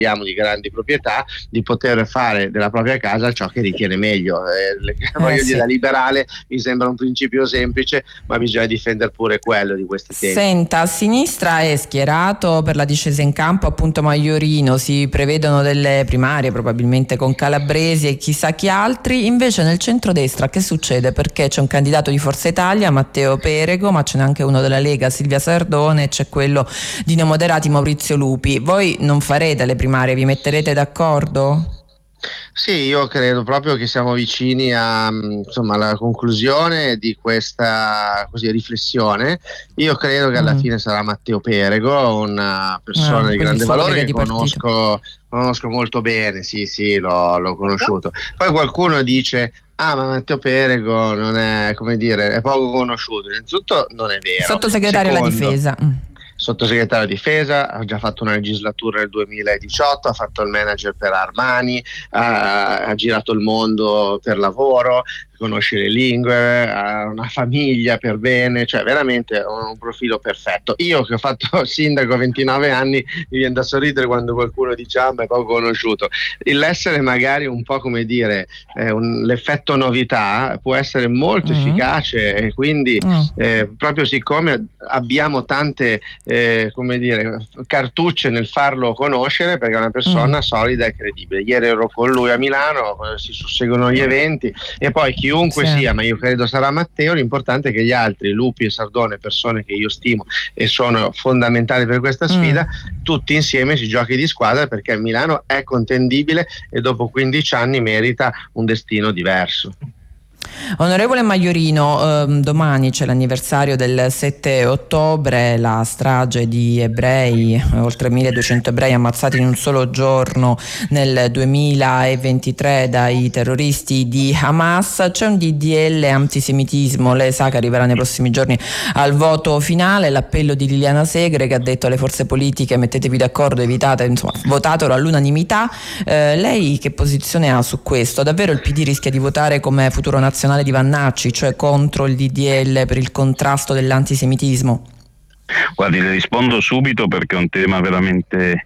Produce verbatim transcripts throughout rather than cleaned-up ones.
di grandi proprietà, di poter fare della propria casa ciò che ritiene meglio. Eh, le, eh, voglio sì. dire, da liberale mi sembra un principio semplice, ma bisogna difendere pure quello di questi temi. Senta, a sinistra è schierato per la discesa in campo appunto Maiorino, si prevedono delle primarie probabilmente con Calabresi e chissà chi altri, invece nel centrodestra che succede? Perché c'è un candidato di Forza Italia, Matteo Perego, ma ce n'è anche uno della Lega, Silvia Sardone, e c'è quello di Neomoderati, Maurizio Lupi. Voi non farete le primarie? Vi metterete d'accordo? Sì, io credo proprio che siamo vicini a, insomma, alla conclusione di questa così, riflessione. Io credo che alla mm. fine sarà Matteo Perego, una persona ah, di grande valore che conosco, conosco molto bene, sì sì, l'ho, l'ho conosciuto. Poi qualcuno dice ah, ma Matteo Perego non è, come dire, è poco conosciuto. Innanzitutto non è vero. Sottosegretario alla difesa. Sottosegretario di difesa, ha già fatto una legislatura nel duemiladiciotto, ha fatto il manager per Armani, ha, ha girato il mondo per lavoro, conosce le lingue, ha una famiglia per bene, cioè veramente un profilo perfetto. Io che ho fatto sindaco a ventinove anni mi viene da sorridere quando qualcuno dice ah ma è poco conosciuto. L'essere magari un po' come dire eh, un, l'effetto novità può essere molto mm-hmm. efficace e quindi mm. eh, proprio siccome abbiamo tante eh, come dire cartucce nel farlo conoscere, perché è una persona mm. solida e credibile. Ieri ero con lui a Milano, si susseguono gli eventi e poi chi chiunque sì. sia, ma io credo sarà Matteo, l'importante è che gli altri, Lupi e Sardone, persone che io stimo e sono fondamentali per questa sfida, mm. tutti insieme si giochi di squadra, perché Milano è contendibile e dopo quindici anni merita un destino diverso. Onorevole Maiorino, ehm, domani c'è l'anniversario del sette ottobre, la strage di ebrei, oltre milleduecento ebrei ammazzati in un solo giorno nel duemilaventitré dai terroristi di Hamas. C'è un D D L antisemitismo, lei sa che arriverà nei prossimi giorni al voto finale, l'appello di Liliana Segre che ha detto alle forze politiche mettetevi d'accordo, evitate, insomma votatelo all'unanimità. Eh, lei che posizione ha su questo? Davvero il P D rischia di votare come Futuro Nazionale di Vannacci, cioè contro il D D L per il contrasto dell'antisemitismo? Guardi, le rispondo subito perché è un tema veramente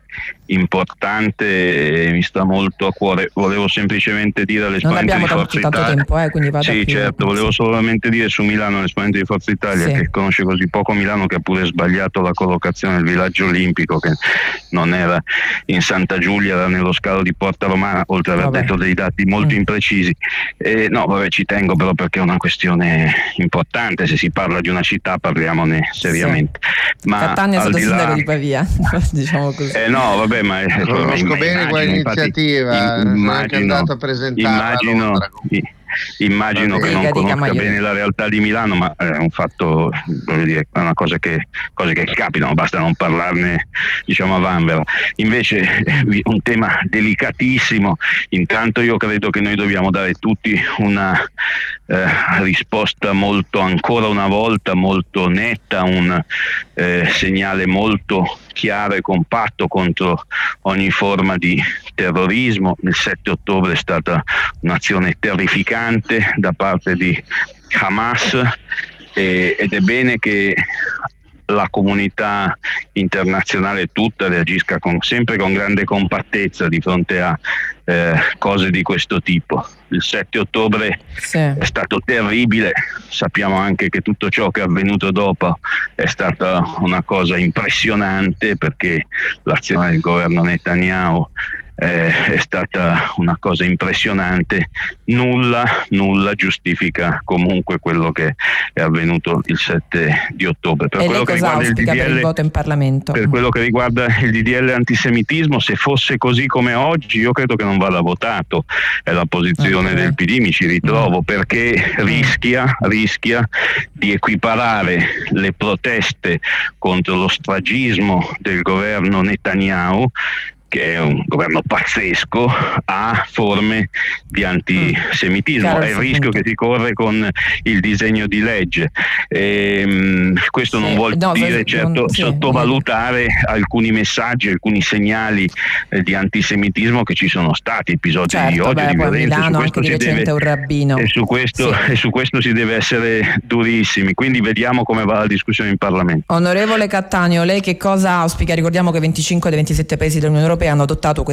importante e mi sta molto a cuore. Volevo semplicemente dire all'esponente di Forza tanto Italia tempo, eh, quindi vada sì più. certo, volevo solamente dire su Milano all'esponente di Forza Italia sì. che conosce così poco Milano, che ha pure sbagliato la collocazione del villaggio olimpico, che non era in Santa Giulia, era nello scalo di Porta Romana, oltre ad aver vabbè. detto dei dati molto mm. imprecisi. Eh, no vabbè, ci tengo però perché è una questione importante, se si parla di una città parliamone seriamente. Sì. Ma Cattaneo è stato sindaco di Pavia, diciamo così. Eh no, vabbè, ma conosco bene quell'iniziativa, sono anche andato a presentarla. Immagino, immagino che non conosca bene la realtà di Milano, ma è un fatto, voglio dire, è una cosa che cose che capitano, basta non parlarne, diciamo, a vanvera. Invece un tema delicatissimo. Intanto io credo che noi dobbiamo dare tutti una eh, risposta molto, ancora una volta molto netta, un eh, segnale molto chiaro e compatto contro ogni forma di terrorismo. Il sette ottobre è stata un'azione terrificante da parte di Hamas e, ed è bene che la comunità internazionale tutta reagisca con, sempre con grande compattezza di fronte a eh, cose di questo tipo. Il sette ottobre sì. è stato terribile, sappiamo anche che tutto ciò che è avvenuto dopo è stata una cosa impressionante, perché l'azione del governo Netanyahu Eh, è stata una cosa impressionante. Nulla, nulla giustifica comunque quello che è avvenuto il sette di ottobre. Per e quello lei che cosa riguarda auspica il D D L, per il voto in Parlamento? Per quello che riguarda il D D L antisemitismo, se fosse così come oggi, io credo che non vada votato. È la posizione okay. del P D, mi ci ritrovo, perché rischia, rischia di equiparare le proteste contro lo stragismo del governo Netanyahu, che è un governo pazzesco, a forme di antisemitismo. Mm. È il rischio che si corre con il disegno di legge. E, questo sì, non vuol no, dire certo non, sì, sottovalutare sì. alcuni messaggi, alcuni segnali eh, di antisemitismo che ci sono stati, episodi certo, di odio, beh, di violenza. Milano, su questo anche si di recente deve, un rabbino. E su, questo, sì. e su questo si deve essere durissimi. Quindi vediamo come va la discussione in Parlamento. Onorevole Cattaneo, lei che cosa auspica? Ricordiamo che venticinque dei ventisette paesi dell'Unione Europea hanno adottato